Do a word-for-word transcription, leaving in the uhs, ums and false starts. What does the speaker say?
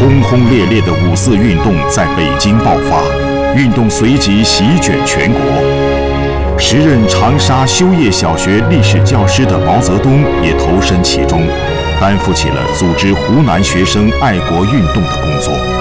轰轰烈烈的五四运动在北京爆发，运动随即席卷全国。时任长沙修业小学历史教师的毛泽东也投身其中，担负起了组织湖南学生爱国运动的工作。